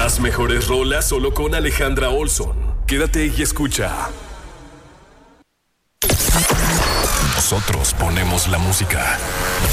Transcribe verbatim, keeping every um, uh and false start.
Las mejores rolas solo con Alejandra Olson. Quédate y escucha. Nosotros ponemos la música.